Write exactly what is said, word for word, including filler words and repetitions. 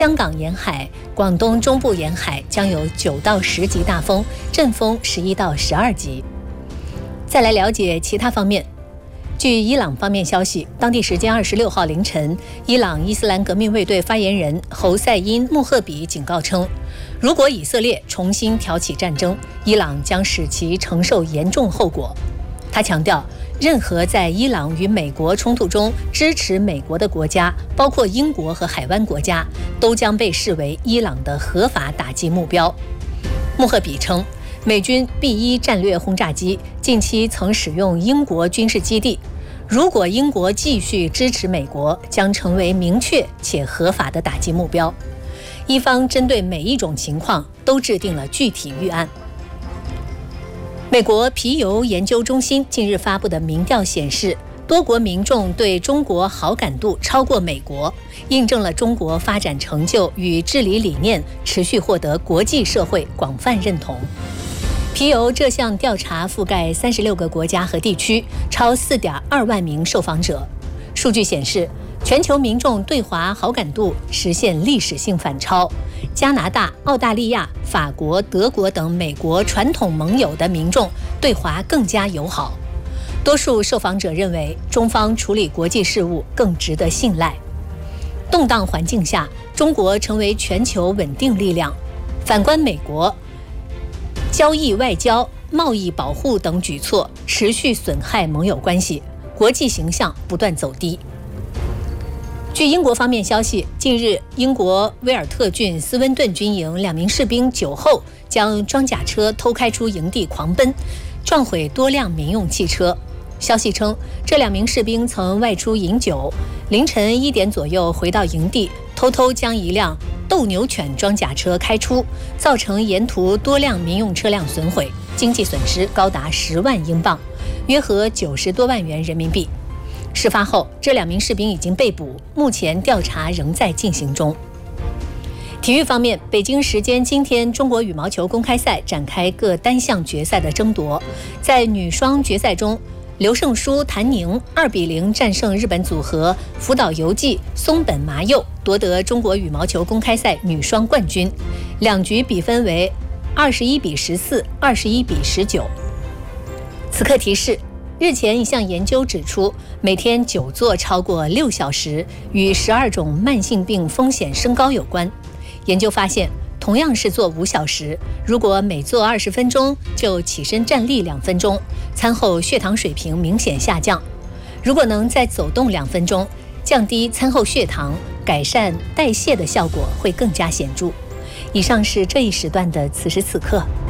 香港沿海、广东中部沿海将有九到十级大风，阵风十一到十二级。再来了解其他方面。据伊朗方面消息，当地时间二十六号凌晨，伊朗伊斯兰革命卫队发言人侯赛因·穆赫比警告称，如果以色列重新挑起战争，伊朗将使其承受严重后果。他强调，任何在伊朗与美国冲突中支持美国的国家，包括英国和海湾国家，都将被视为伊朗的合法打击目标。穆赫比称，美军 B 一 战略轰炸机近期曾使用英国军事基地，如果英国继续支持美国，将成为明确且合法的打击目标。伊方针对每一种情况都制定了具体预案。美国皮尤研究中心近日发布的民调显示，多国民众对中国好感度超过美国，印证了中国发展成就与治理理念持续获得国际社会广泛认同。皮尤这项调查覆盖三十六个国家和地区，超 四点二万名受访者。数据显示，全球民众对华好感度实现历史性反超，加拿大、澳大利亚、法国、德国等美国传统盟友的民众对华更加友好。多数受访者认为，中方处理国际事务更值得信赖。动荡环境下，中国成为全球稳定力量。反观美国，交易外交、贸易保护等举措持续损害盟友关系，国际形象不断走低。据英国方面消息，近日英国威尔特郡斯温顿军营两名士兵酒后将装甲车偷开出营地狂奔，撞毁多辆民用汽车。消息称，这两名士兵曾外出饮酒，凌晨一点左右回到营地，偷偷将一辆斗牛犬装甲车开出，造成沿途多辆民用车辆损毁，经济损失高达十万英镑，约合九十多万元人民币。事发后，这两名士兵已经被捕，目前调查仍在进行中。体育方面，北京时间今天，中国羽毛球公开赛展开各单项决赛的争夺。在女双决赛中，刘胜书、谭宁二比零战胜日本组合福岛由纪、松本麻佑，夺得中国羽毛球公开赛女双冠军。两局比分为二十一比十四、二十一比十九。此刻提示。日前一项研究指出，每天久坐超过六小时与十二种慢性病风险升高有关。研究发现，同样是坐五小时，如果每坐二十分钟就起身站立两分钟，餐后血糖水平明显下降。如果能再走动两分钟，降低餐后血糖，改善代谢的效果会更加显著。以上是这一时段的此时此刻。